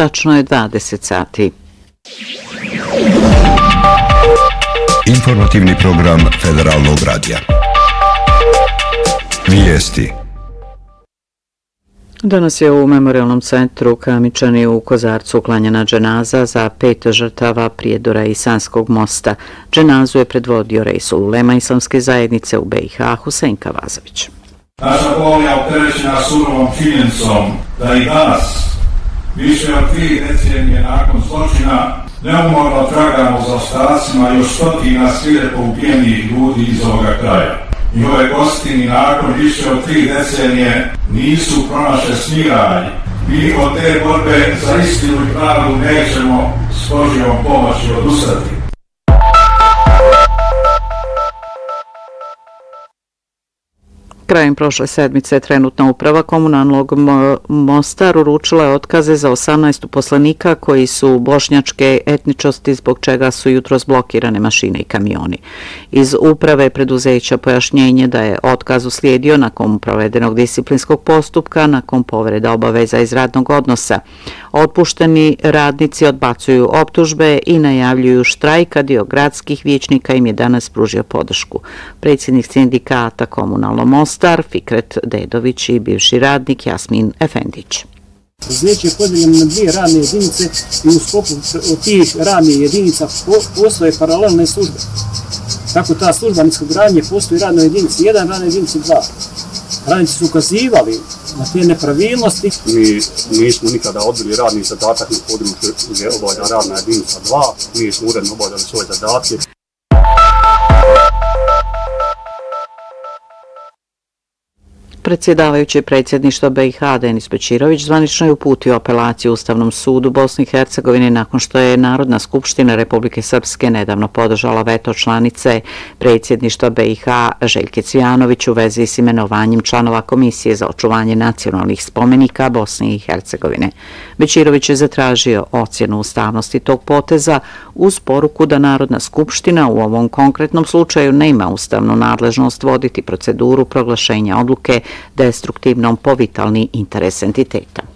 tačno je 20 sati. Informativni program Federalnog radija. Vijesti. Danas je u Memorijalnom centru Kamičani u Kozarcu uklanjena dženaza za 5 žrtava prijedora i Sanskog mosta. Dženazu je predvodio Reisul Ulema Islamske zajednice u BiH Husein Kavazović. Naša bol je opterećena surovom činjenicom da i danas, više od 3 decenije nakon zločina, neumorno tragamo za ostacima još stotina svirepo ubijenih ljudi iz ovoga kraja. I ove gostini nakon više od 3 decenije nisu pronašle smiraj. Mi od te borbe za istinu i pravdu nećemo s Božjom pomoći odustati. Krajem prošle sedmice trenutna uprava komunalnog Mostar uručila je otkaze za 18 uposlenika koji su bošnjačke etničnosti, zbog čega su jutros blokirane mašine i kamioni. Iz uprave preduzeća pojašnjenje da je otkaz uslijedio nakon provedenog disciplinskog postupka, nakon povreda obaveza iz radnog odnosa. Otpušteni radnici odbacuju optužbe i najavljuju štrajk, a dio gradskih vijećnika im je danas pružio podršku. Predsjednik sindikata Komunalno Mostar, Fikret Dedović i bivši radnik Jasmin Efendić. Preduzeće je podijeljeno na 2 radne jedinice i u sklopu tih radnih jedinica postoje paralelne službe. Tako ta služba niskogradnje postoji radnoj jedinici 1, radnoj jedinici 2. Radnici su ukazivali na te nepravilnosti. Mi nismo nikada odbili radni zadatak na području gdje je obavljena radna jedinica 2. Mi smo uredno obavljali svoje zadatke. Predsjedavajući predsjedništva BiH Denis Bećirović zvanično je uputio apelaciju Ustavnom sudu Bosne i Hercegovine nakon što je Narodna skupština Republike Srpske nedavno podržala veto članice predsjedništva BiH Željke Cvijanović u vezi s imenovanjem članova Komisije za očuvanje nacionalnih spomenika Bosne i Hercegovine. Bećirović je zatražio ocjenu ustavnosti tog poteza uz poruku da Narodna skupština u ovom konkretnom slučaju nema ustavnu nadležnost voditi proceduru proglašenja odluke destruktivnom po vitalni interes entiteta.